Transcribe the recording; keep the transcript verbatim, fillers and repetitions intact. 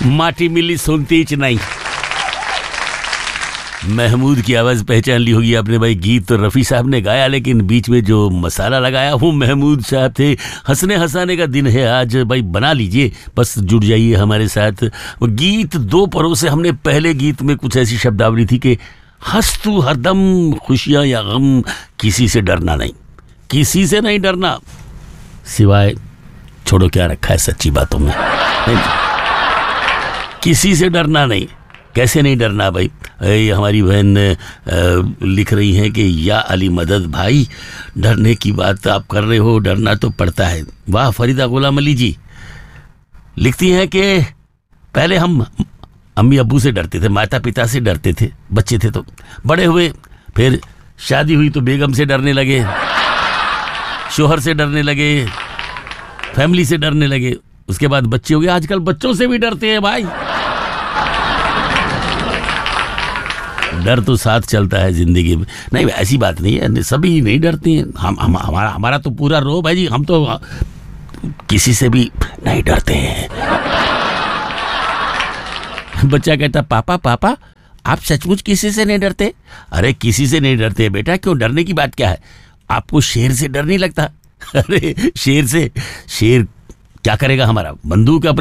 माटी मिली सुनती च नहीं। महमूद की आवाज पहचान ली होगी आपने भाई। गीत तो रफ़ी साहब ने गाया, लेकिन बीच में जो मसाला लगाया वो महमूद साहब थे। हंसने हंसाने का दिन है आज भाई, बना लीजिए, बस जुड़ जाइए हमारे साथ। वो गीत दो परों से हमने पहले गीत में कुछ ऐसी शब्दावली थी कि हंस तू हरदम, खुशियां या गम, किसी से डरना नहीं, किसी से नहीं डरना, सिवाय छोड़ो क्या रखा है सच्ची बातों में, नहीं, किसी से डरना नहीं। कैसे नहीं डरना भाई? ए, हमारी बहन लिख रही हैं कि या अली मदद भाई, डरने की बात आप कर रहे हो, डरना तो पड़ता है। वाह फरीदा गुलाम अली जी लिखती हैं कि पहले हम अम्मी अब्बू से डरते थे, माता पिता से डरते थे, बच्चे थे तो, बड़े हुए फिर शादी हुई तो बेगम से डरने लगे, शोहर से डरने लगे, फैमिली से डरने लगे, उसके बाद बच्चे हो गए, आजकल बच्चों से भी डरते हैं भाई। डर तो साथ चलता है जिंदगी में। नहीं ऐसी बात नहीं है, सभी नहीं डरते हैं। हम, हम हमारा हमारा तो पूरा रोब है जी, हम तो किसी से भी नहीं डरते हैं। बच्चा कहता पापा पापा आप सचमुच किसी से नहीं डरते? अरे किसी से नहीं डरते बेटा, क्यों, डरने की बात क्या है? आपको शेर से डर नहीं लगता? अरे शेर से, शेर क्या करेगा हमारा, बंदूक अपने